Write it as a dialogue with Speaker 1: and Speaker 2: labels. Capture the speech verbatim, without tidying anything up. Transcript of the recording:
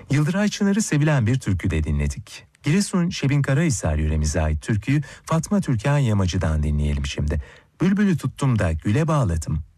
Speaker 1: Yıldıray Çınar'ı sevilen bir türkü de dinledik. Giresun Şebin Karahisar yöremize ait türküyü Fatma Türkan Yamacı'dan dinleyelim şimdi. Bülbülü tuttum da güle bağladım.